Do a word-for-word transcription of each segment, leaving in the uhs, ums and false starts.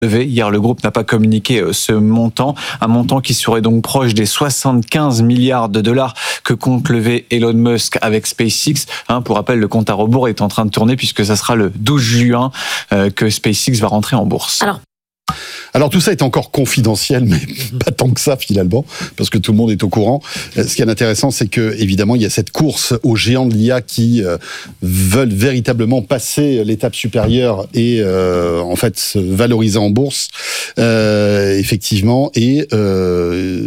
Hier, le groupe n'a pas communiqué ce montant, un montant qui serait donc proche des soixante-quinze milliards de dollars que compte lever Elon Musk avec SpaceX. Hein, pour rappel, le compte à rebours est en train de tourner puisque ça sera le douze juin euh, que SpaceX va rentrer en bourse. Alors, Alors tout ça est encore confidentiel, mais pas tant que ça finalement, parce que tout le monde est au courant. Ce qui est intéressant, c'est que évidemment il y a cette course aux géants de l'I A qui euh, veulent véritablement passer l'étape supérieure et euh, en fait se valoriser en bourse, euh, effectivement. Et euh,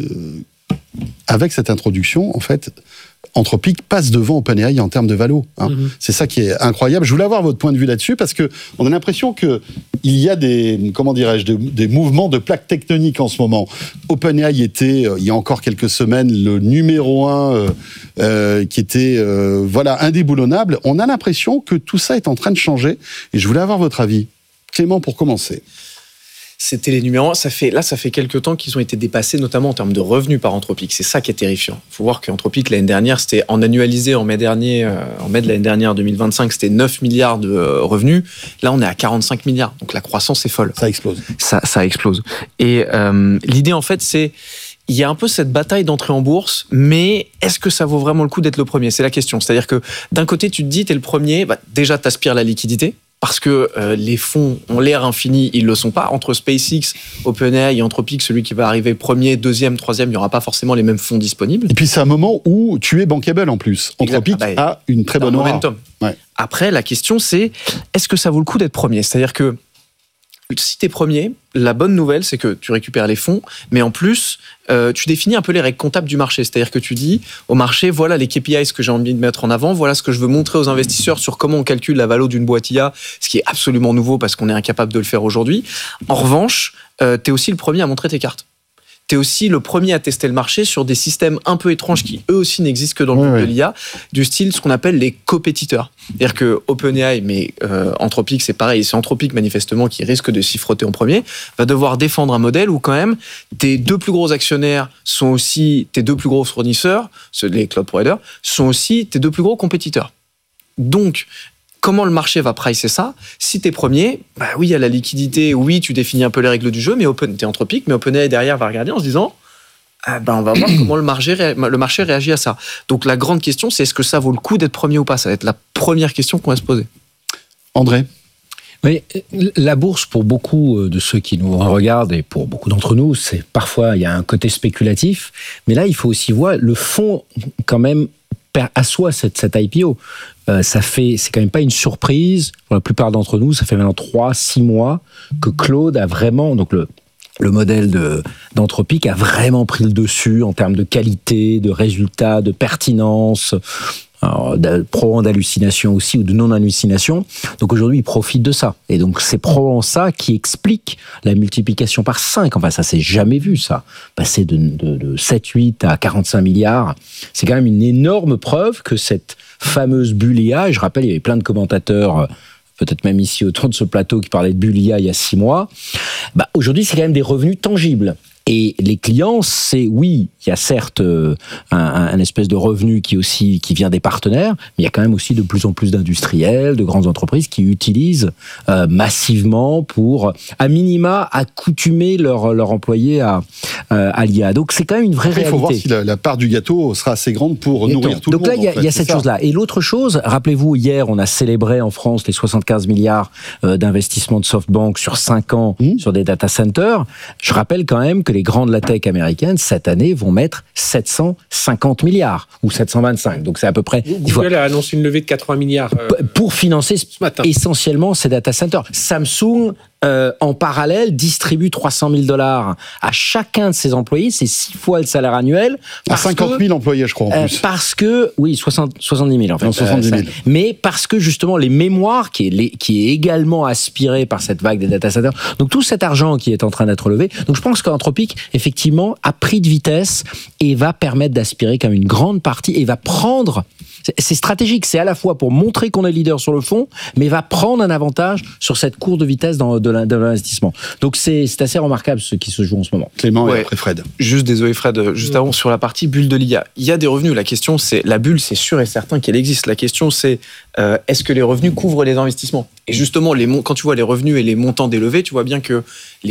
avec cette introduction, en fait, Anthropic passe devant OpenAI en termes de valo. Hein. Mm-hmm. C'est ça qui est incroyable. Je voulais avoir votre point de vue là-dessus parce que on a l'impression que il y a des, comment dirais-je, des, des mouvements de plaques tectoniques en ce moment. OpenAI était, euh, il y a encore quelques semaines, le numéro un euh, euh, qui était, euh, voilà, indéboulonnable. On a l'impression que tout ça est en train de changer. Et je voulais avoir votre avis, Clément, pour commencer. C'était les numéros un. Ça fait, là, ça fait quelques temps qu'ils ont été dépassés, notamment en termes de revenus par Anthropic. C'est ça qui est terrifiant. Il faut voir qu'Anthropic, l'année dernière, c'était en annualisé en mai dernier, euh, en mai de l'année dernière, deux mille vingt-cinq, c'était neuf milliards de euh, revenus. Là, on est à quarante-cinq milliards. Donc la croissance est folle. Ça explose. Ça, ça explose. Et euh, l'idée, en fait, c'est... Il y a un peu cette bataille d'entrée en bourse, mais est-ce que ça vaut vraiment le coup d'être le premier ? C'est la question. C'est-à-dire que d'un côté, tu te dis, t'es le premier, bah, déjà, t'aspires la liquidité. Parce que euh, les fonds ont l'air infinis, ils ne le sont pas. Entre SpaceX, OpenAI et Anthropic, celui qui va arriver premier, deuxième, troisième, il n'y aura pas forcément les mêmes fonds disponibles. Et puis c'est un moment où tu es bankable en plus. Anthropic ah bah, a une très bonne momentum. Ouais. Après, la question c'est, est-ce que ça vaut le coup d'être premier ? C'est-à-dire que si tu es premier, la bonne nouvelle, c'est que tu récupères les fonds, mais en plus, euh, tu définis un peu les règles comptables du marché. C'est-à-dire que tu dis au marché, voilà les K P Is que j'ai envie de mettre en avant, voilà ce que je veux montrer aux investisseurs sur comment on calcule la valeur d'une boîte I A, ce qui est absolument nouveau parce qu'on est incapable de le faire aujourd'hui. En revanche, euh, tu es aussi le premier à montrer tes cartes. Tu es aussi le premier à tester le marché sur des systèmes un peu étranges qui, eux aussi, n'existent que dans le monde oui, de l'I A, du style ce qu'on appelle les compétiteurs. C'est-à-dire que OpenAI, mais euh, Anthropic, c'est pareil, c'est Anthropic, manifestement, qui risque de s'y frotter en premier, va devoir défendre un modèle où, quand même, tes deux plus gros actionnaires sont aussi tes deux plus gros fournisseurs, ceux les cloud providers, sont aussi tes deux plus gros compétiteurs. Donc, comment le marché va pricer ça ? Si t'es premier, bah oui, il y a la liquidité, oui, tu définis un peu les règles du jeu, mais Open, t'es Anthropic, mais OpenAI derrière va regarder en se disant, ah ben on va voir comment le marché, ré... le marché réagit à ça. Donc la grande question, c'est est-ce que ça vaut le coup d'être premier ou pas ? Ça va être la première question qu'on va se poser. André ? Oui, la bourse, pour beaucoup de ceux qui nous regardent et pour beaucoup d'entre nous, c'est parfois, il y a un côté spéculatif, mais là, il faut aussi voir le fond, quand même, assoit cette, cette I P O. Euh, ça fait, c'est quand même pas une surprise pour la plupart d'entre nous. Ça fait maintenant trois, six mois que Claude a vraiment, donc le, le modèle de, d'Anthropic a vraiment pris le dessus en termes de qualité, de résultats, de pertinence. Alors, probablement d'hallucination aussi ou de non-hallucination. Donc aujourd'hui, il profite de ça. Et donc c'est probablement ça qui explique la multiplication par cinq. Enfin, ça s'est jamais vu, ça. Passer de, de, de sept huit à quarante-cinq milliards, c'est quand même une énorme preuve que cette fameuse bulle I A, et je rappelle, il y avait plein de commentateurs, peut-être même ici autour de ce plateau, qui parlaient de bulle I A il y a six mois, bah, aujourd'hui, c'est quand même des revenus tangibles. Et les clients, c'est oui, il y a certes un, un espèce de revenu qui aussi qui vient des partenaires, mais il y a quand même aussi de plus en plus d'industriels, de grandes entreprises qui utilisent euh, massivement pour, à minima, accoutumer leurs leur employés à, euh, à l'I A. Donc c'est quand même une vraie Après, réalité. Il faut voir si la, la part du gâteau sera assez grande pour Et nourrir donc, tout le donc monde. Donc là, il y a, en fait, y a cette chose-là. Et l'autre chose, rappelez-vous, hier, on a célébré en France les soixante-quinze milliards euh, d'investissements de SoftBank sur cinq ans mmh. sur des data centers. Je rappelle quand même que les grandes la tech américaines, cette année, vont mettre sept cent cinquante milliards ou sept cent vingt-cinq. Donc c'est à peu près... Google faut, a annoncé une levée de quatre-vingts milliards. Euh, pour financer essentiellement ces data centers. Samsung, euh, en parallèle, distribue trois cent mille dollars à chacun de ses employés. C'est six fois le salaire annuel. À cinquante mille employés, je crois, en euh, plus. Parce que... Oui, soixante, soixante-dix mille, en fait. Non, soixante-dix mille. Euh, ça, mais parce que, justement, les mémoires, qui est, les, qui est également aspirée par cette vague des data centers, donc tout cet argent qui est en train d'être levé, donc je pense qu'Anthropic, effectivement, a pris de vitesse et va permettre d'aspirer quand même une grande partie et va prendre... C'est stratégique, c'est à la fois pour montrer qu'on est leader sur le fond, mais va prendre un avantage sur cette courbe de vitesse dans, de l'investissement. Donc c'est assez remarquable ce qui se joue en ce moment. Clément ouais. et après Fred. Juste, désolé Fred, juste avant, sur la partie bulle de l'I A. Il y a des revenus, la question c'est, la bulle c'est sûr et certain qu'elle existe. La question c'est, euh, est-ce que les revenus couvrent les investissements ? Et justement, les, quand tu vois les revenus et les montants délevés, tu vois bien que les